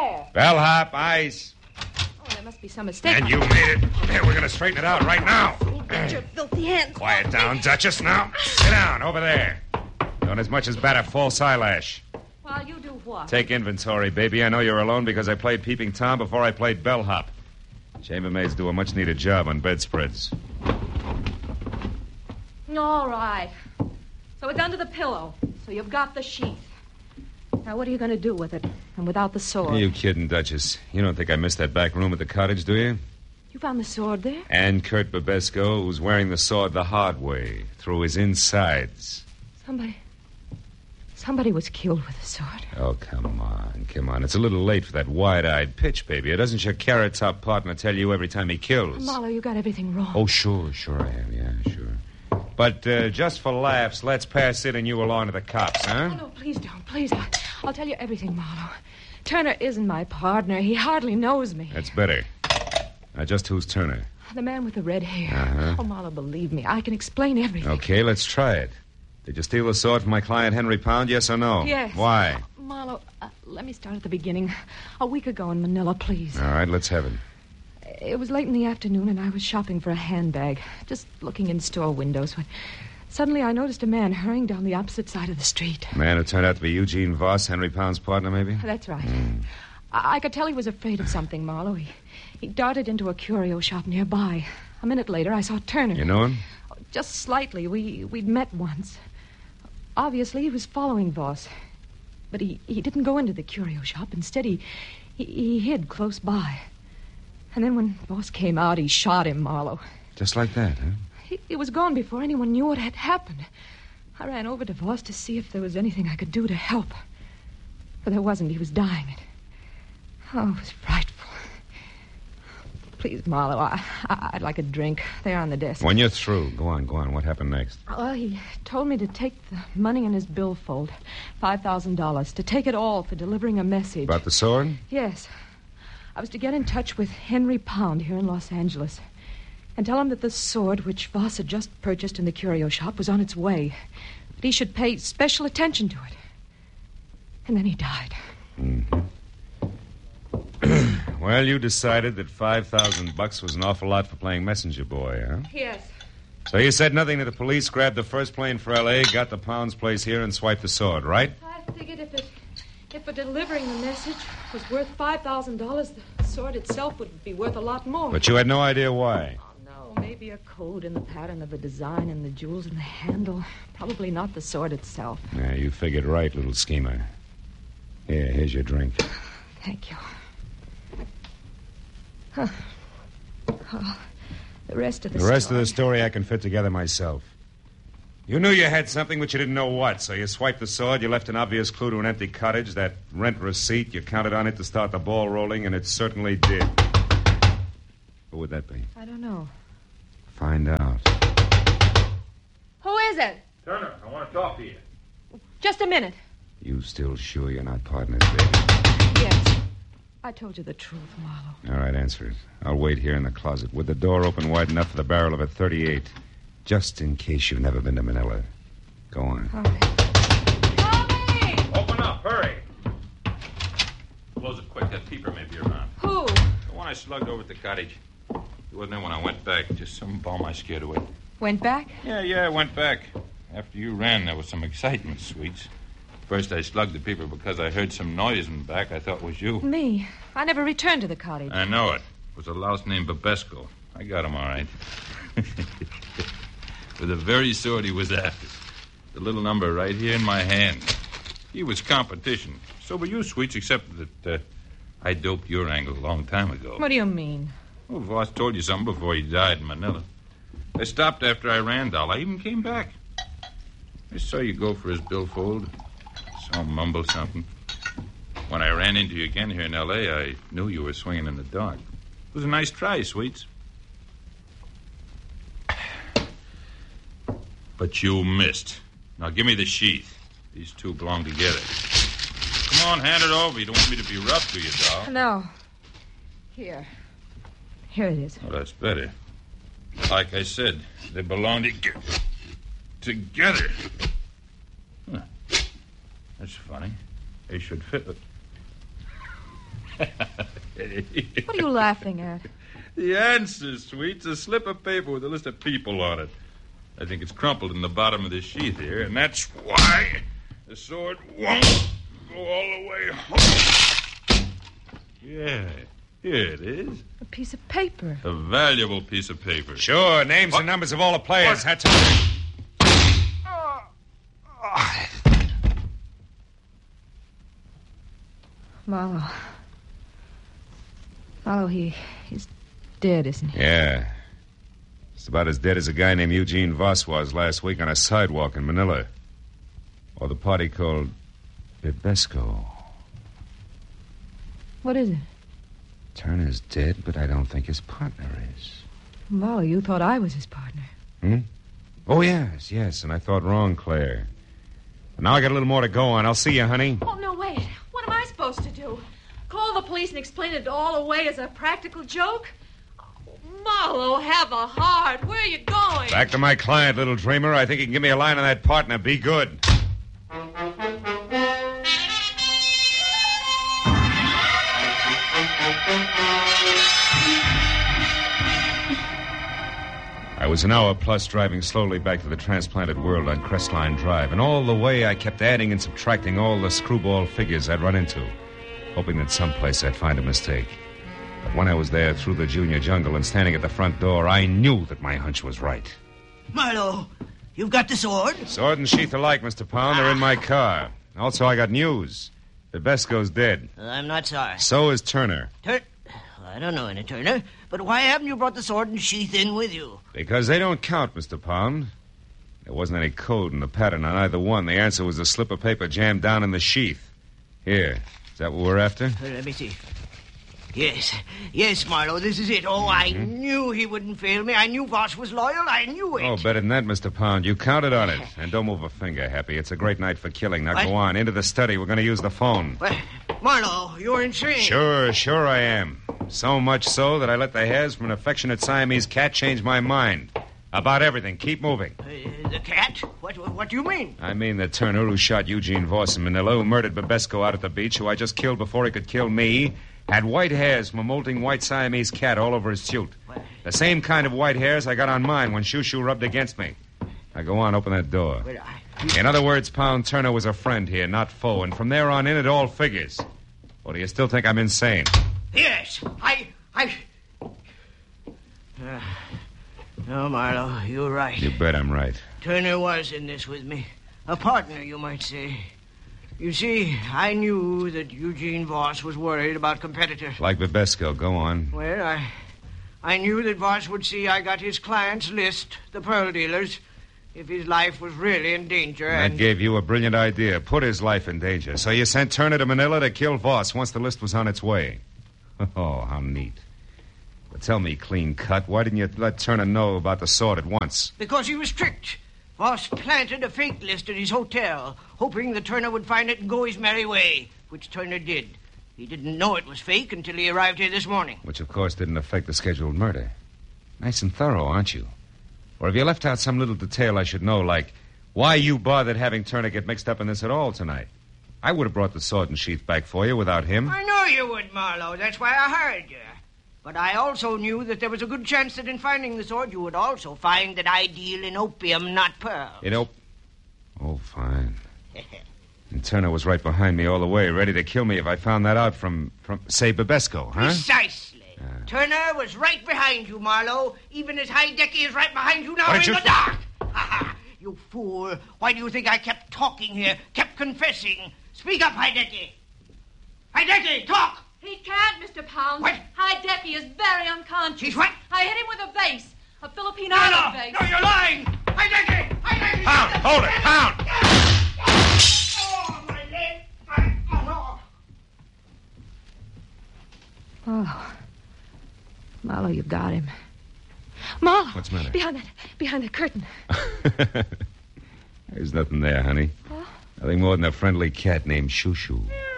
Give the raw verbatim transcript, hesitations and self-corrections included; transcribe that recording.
there? Bellhop, ice. Oh, there must be some mistake. And you made it. Here, we're going to straighten it out right now. Get your filthy hands. Quiet down, Duchess. Now, sit down over there. Don't as much as bat a false eyelash. While you do what? Take inventory, baby. I know you're alone because I played Peeping Tom before I played Bellhop. Chambermaids do a much-needed job on bedspreads. All right. So it's under the pillow. So you've got the sheath. Now, what are you going to do with it? And without the sword? Are you kidding, Duchess? You don't think I missed that back room at the cottage, do you? You found the sword there? And Kurt Babesco, who's wearing the sword the hard way, through his insides. Somebody... Somebody was killed with a sword. Oh, come on, come on. It's a little late for that wide-eyed pitch, baby. Doesn't your carrot-top partner tell you every time he kills? Marlowe, you got everything wrong. Oh, sure, sure I have, yeah, sure. But uh, just for laughs, let's pass it and you along to the cops, huh? Oh, no, please don't, please. I'll, I'll tell you everything, Marlowe. Turner isn't my partner. He hardly knows me. That's better. Now, just who's Turner? The man with the red hair. Uh-huh. Oh, Marlowe, believe me, I can explain everything. Okay, let's try it. Did you steal the sword from my client, Henry Pound, yes or no? Yes. Why? Uh, Marlowe, uh, let me start at the beginning. A week ago in Manila, please. All right, let's have it. It was late in the afternoon, and I was shopping for a handbag, just looking in store windows, when suddenly I noticed a man hurrying down the opposite side of the street. A man who turned out to be Eugene Voss, Henry Pound's partner, maybe? That's right. Mm. I-, I could tell he was afraid of something, Marlowe. He-, he darted into a curio shop nearby. A minute later, I saw Turner. You know him? Just slightly. We, we'd met once. Obviously, he was following Voss. But he, he didn't go into the curio shop. Instead, he, he, he hid close by. And then when Voss came out, he shot him, Marlowe. Just like that, huh? He, he was gone before anyone knew what had happened. I ran over to Voss to see if there was anything I could do to help. But there wasn't. He was dying. Oh, it was frightful. Please, Marlowe, I, I, I'd like a drink. They're on the desk. When you're through, go on, go on. What happened next? Well, he told me to take the money in his billfold, five thousand dollars, to take it all for delivering a message. About the sword? Yes. I was to get in touch with Henry Pound here in Los Angeles and tell him that the sword which Voss had just purchased in the curio shop was on its way, that he should pay special attention to it. And then he died. Mm-hmm. Well, you decided that five thousand bucks was an awful lot for playing messenger boy, huh? Yes. So you said nothing to the police, grabbed the first plane for L A, got the Pound's place here, and swiped the sword, right? I figured if it, if for delivering the message was worth five thousand dollars, the sword itself would be worth a lot more. But you had no idea why. Oh, no. Maybe a code in the pattern of the design and the jewels in the handle. Probably not the sword itself. Yeah, you figured right, little schemer. Here, here's your drink. Thank you. Huh. Oh, the rest of the, the story. The rest of the story I can fit together myself. You knew you had something, but you didn't know what, so you swiped the sword, you left an obvious clue to an empty cottage, that rent receipt, you counted on it to start the ball rolling, and it certainly did. Who would that be? I don't know. Find out. Who is it? Turner, I want to talk to you. Just a minute. You still sure you're not partners, baby? Yes. I told you the truth, Marlowe. All right, answer it. I'll wait here in the closet with the door open wide enough for the barrel of a thirty-eight, just in case you've never been to Manila. Go on. All right. Tommy! Open up, hurry. Close it quick. That peeper may be around. Who? The one I slugged over at the cottage. He wasn't there when I went back. Just some bum I scared away. Went back? Yeah, yeah, I went back. After you ran, there was some excitement, Sweets. First, I slugged the peeper because I heard some noise in the back. I thought it was you. Me? I never returned to the cottage. I know it. It was a louse named Babesco. I got him all right. With the very sword he was after. The little number right here in my hand. He was competition. So were you, Sweets, except that uh, I doped your angle a long time ago. What do you mean? Well, Voss told you something before he died in Manila. I stopped after I ran, doll. I even came back. I saw you go for his billfold. Saw him mumble something. When I ran into you again here in L A, I knew you were swinging in the dark. It was a nice try, Sweets. But you missed. Now give me the sheath. These two belong together. Come on, hand it over. You don't want me to be rough, do you, doll? No. Here. Here it is. Oh, that's better. Like I said, they belong to- together. Huh. That's funny. They should fit. What are you laughing at? The answer, sweet. It's a slip of paper with a list of people on it. I think it's crumpled in the bottom of this sheath here, and that's why the sword won't go all the way home. Yeah, here it is. A piece of paper. A valuable piece of paper. Sure, names What? and numbers of all the players. What? Had to... Marlowe. Marlowe, he, he's dead, isn't he? Yeah. Just about as dead as a guy named Eugene Voss was last week on a sidewalk in Manila. Or the party called Bibesco. What is it? Turner's dead, but I don't think his partner is. Marlowe, you thought I was his partner. Hmm? Oh, yes, yes, and I thought wrong, Claire. But now I got a little more to go on. I'll see you, honey. Oh, no, wait. What am I supposed to do? Call the police and explain it all away as a practical joke? Oh, Marlowe, have a heart. Where are you going? Back to my client, little dreamer. I think you can give me a line on that partner. Be good. I was an hour plus driving slowly back to the transplanted world on Crestline Drive, and all the way I kept adding and subtracting all the screwball figures I'd run into, hoping that someplace I'd find a mistake. But when I was there through the junior jungle and standing at the front door, I knew that my hunch was right. Marlowe, you've got the sword? Sword and sheath alike, Mister Pound. They're in my car. Also, I got news. Bibesco's dead. I'm not sorry. So is Turner. Tur- I don't know any Turner, but why haven't you brought the sword and sheath in with you? Because they don't count, Mister Pound. There wasn't any code in the pattern on either one. The answer was a slip of paper jammed down in the sheath. Here. Is that what we're after? Uh, let me see. Yes, yes, Marlowe, this is it. Oh, I mm-hmm. knew he wouldn't fail me. I knew Voss was loyal. I knew it. Oh, better than that, Mister Pound. You counted on it. And don't move a finger, Happy. It's a great night for killing. Now what? Go on. Into the study. We're going to use the phone. Well, Marlowe, you're insane. Sure, sure I am. So much so that I let the hairs from an affectionate Siamese cat change my mind. About everything. Keep moving. Uh, the cat? What, what do you mean? I mean the Turner who shot Eugene Voss in Manila, who murdered Bibesco out at the beach, who I just killed before he could kill me, had white hairs from a molting white Siamese cat all over his suit. What? The same kind of white hairs I got on mine when Shoo-Shoo rubbed against me. Now go on, open that door. Well, I... In other words, Pound, Turner was a friend here, not foe, and from there on in, it all figures. Or do you still think I'm insane? Yes, I... I... Uh, no, Marlowe, you're right. You bet I'm right. Turner was in this with me. A partner, you might say. You see, I knew that Eugene Voss was worried about competitors. Like Bibesco, go on. Well, I... I knew that Voss would see I got his client's list, the pearl dealers, if his life was really in danger, and... That gave you a brilliant idea. Put his life in danger. So you sent Turner to Manila to kill Voss once the list was on its way. Oh, how neat. But tell me, clean cut, why didn't you let Turner know about the sword at once? Because he was tricked. Voss planted a fake list at his hotel, hoping that Turner would find it and go his merry way, which Turner did. He didn't know it was fake until he arrived here this morning. Which, of course, didn't affect the scheduled murder. Nice and thorough, aren't you? Or have you left out some little detail I should know, like why you bothered having Turner get mixed up in this at all tonight? I would have brought the sword and sheath back for you without him. I know you would, Marlowe. That's why I hired you. But I also knew that there was a good chance that in finding the sword, you would also find that I deal in opium, not pearls. You know... Oh, fine. And Turner was right behind me all the way, ready to kill me if I found that out from, from say, Bibesco, huh? Precisely. Uh. Turner was right behind you, Marlowe, even as Hideki is right behind you now What in did you the th- dark. You fool. Why do you think I kept talking here, kept confessing? Speak up, Hideki. Hideki, talk! He can't, Mister Pound. What? Hideki is very unconscious. He's what? I hit him with a vase. A Filipino No, no, island vase. no, you're lying! Hideki! Hideki! Pound, hold it, Pound! Oh, my leg! I, oh, no. Oh. Marlowe, you got him. Marlowe! What's the matter? Behind that, behind that curtain. There's nothing there, honey. Huh? Nothing more than a friendly cat named Shoo-Shoo.